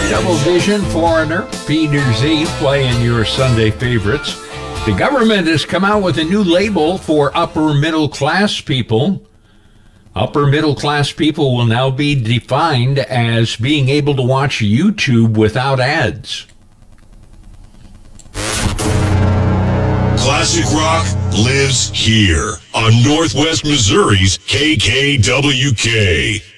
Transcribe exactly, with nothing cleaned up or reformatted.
Double Vision, Foreigner, Peter Z playing your Sunday favorites. The government has come out with a new label for upper middle class people. Upper middle class people will now be defined as being able to watch YouTube without ads. Classic rock lives here on Northwest Missouri's K K W K.